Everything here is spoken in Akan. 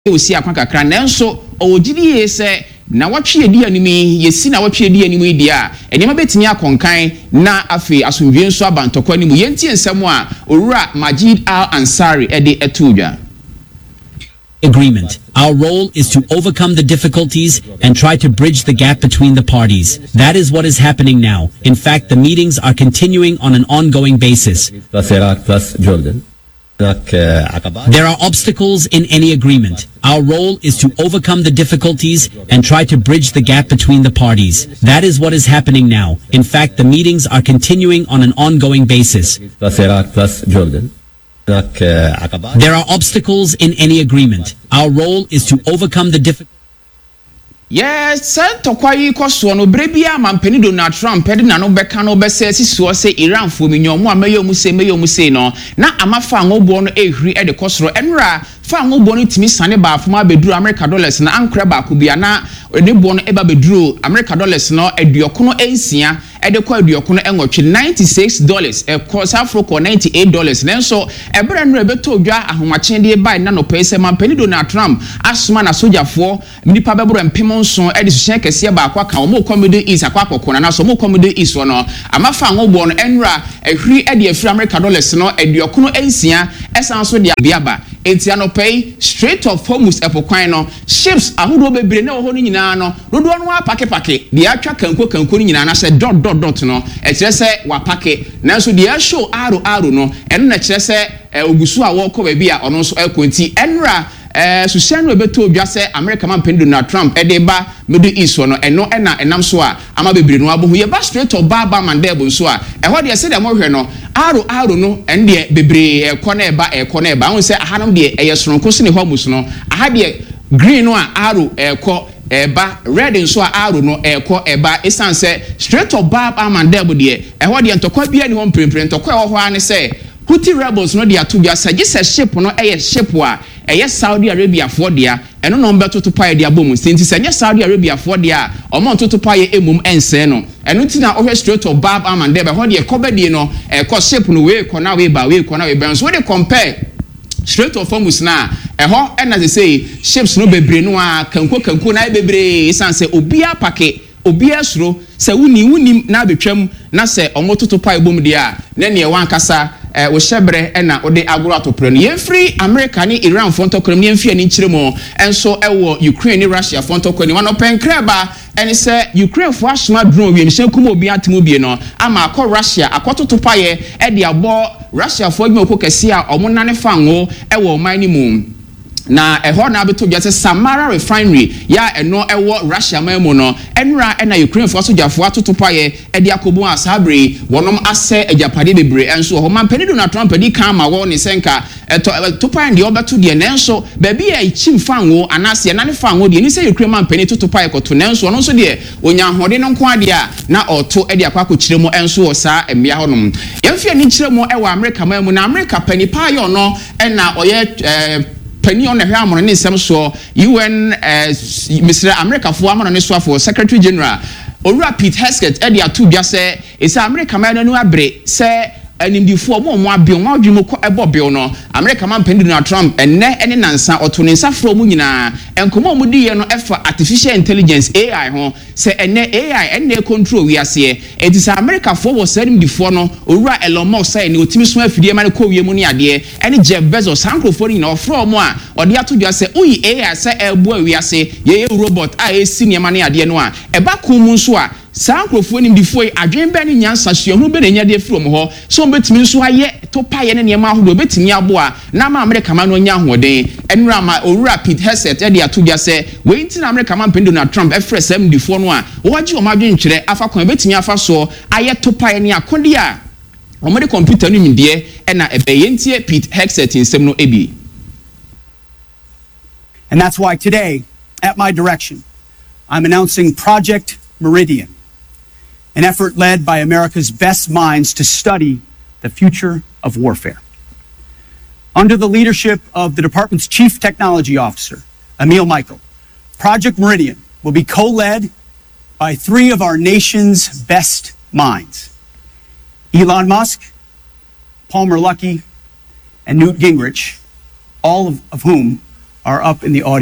osi akwa kakra nanso owogidi ese na watwe edi animi yesi na watwe edi animi dia enema betimi akonkan na afi asomdwe nso abantokwa nimu yenti ensem a owura Majid Al Ansari ede etudwa. Agreement. Our role is to overcome the difficulties and try to bridge the gap between the parties. That is what is happening now. In fact, the meetings are continuing on an ongoing basis. There are obstacles in any agreement. Our role is to overcome the difficulties and try to bridge the gap between the parties. That is what is happening now. In fact, the meetings are continuing on an ongoing basis. There are obstacles in any agreement. Our role is to overcome the difficulties. Yes, tokwa yi koso no brebia mampeni Donald Trump ede na no beka no bese sisuo se Iran fo minyomu a meyo mu se no na amafa anwobo no ehri ede kosoro enra fa anwobo no timi sane ba afoma beduru America dollars na ankra ba ko bia na ede bo no eba beduru America dollars no eduokono ensia ede kwa eduokono enwotwe $96 e cost afroko $98 nenso ebere no ebeto odwa ahomache de bai na no pese mampeni Donald Trump asoma na sojafo nipa bebro mpem nso edi hye kese ba akwa ka omo comedy is akwa kokona na so omo comedy is no amafa anwobo no enra ehri edi afri America dollars no eduokono ensia esan so dia biaba enti anopay Strait of Hormuz epokwan no ships ahodo bebre na ho no nyina no dodo no apake de atwa kanko no nyina na se dot no e kire se wa pake nanso de show aro no eno na kire se ogusu a wo ko ba bia ono so ekonti enra Susano beto odwa se America man pen Donald Trump e de ba Middle East no eno na enam so a ama bebre no abohu ye ba Strait of Baba Mandebo so a e ho de se de mo hwe no aro no en de bebre ekọ na eba won se ahanom de eye soronko se ne Hormuz no aha de green no a aro ekọ eba red nso a aro no ekọ eba esan se Strait of Baba Mandebo de e ho de ntokwa bia ni ho mprempren ntokwa ho ani se Houthi rebels no de atubia se ship no ship a Saudi Arabia for dia eno no mbeto to paye dia bomu senti se Saudi Arabia for dia omo to paye emum ense no eno tina ohwe Strait of Bab Amande be ho de ekobedie no ko ship no we ko na we ba so we dey compare Strait of Hormuz na ho na they say ships no bebre no a kanko na bebre sanse obia pake obia suro se wuni na betwam na se omo to paye bomu dia na ne wankasa wo shebre na ode agro atopre no yefri America ni Iran fontokram ni mfie ni nchiremo enso ewo Ukraine ni Russia fontokram ni wano penkreba eni se Ukraine fo asma drone wi ni hyenkum obi atemu bie no ama akọ Russia akototopaye e de abo Russia fo adwuma okokese a omonane fango ewo man ni mu na eho na beto gya Samara refinery ya eno ewo Russia memu no enra na Ukraine fo so gyafo atotopaye e de akobu asabre wonom ase agyapade bebre enso ho mampeni Donald Trump di kan ma wo ne senka topaye de obeto de nenso ba bi e chim fanwo anase na ne fanwo de ni se Ukraine mampeni totopaye koto nenso no so de onya hode no nko ade a na oto e de akwako kiremo enso wo sa emia honom yemfie ni kiremo ewo America memu na America pani pa yo no na oye penny on the hammer ne sem so UN Mr. America for amon ne so for Secretary General Owura Pete Hegseth e de atubia se is America man no abre se animdifo mo abio mo adwumo ko ebobio no America man pen Donald Trump ene nansa oto ne nsafro mu nyina enkomo mu di ye no efa artificial intelligence AI ho se ene AI ene control wi ase it is America for was animdifo no Owura Elon Musk say ne otimi so afidie ma ne ko wie mu ne ade ene Jeff Bezos sankrofo ni na ofro mo a ode atodua se uyi AI se ebo wi ase ye robot a esi ne ma ne ade no a eba ko mu nso a sankrofo ni ndifo adwen be ne nyansa suahu be ne nyade from ho so betimi nso aye to paye ne niam ahodo betimi aboa na ma America ma no nya hoden enura ma Owura Pete Hegseth e de atodua se we nti na America ma pen Donald Trump efre sam ndifo no a wo wagi o ma adwen kyere afa kon betimi afa so aye to paye ne akode a o mo de computer no mindie e na ebe yentie Pete Hegseth insem no ebi. And that's why today, at my direction, I'm announcing Project Meridian, an effort led by America's best minds to study the future of warfare. Under the leadership of the department's Chief Technology Officer, Emil Michael, Project Meridian will be co-led by three of our nation's best minds: Elon Musk, Palmer Luckey, and Newt Gingrich, all of whom are up in the audience.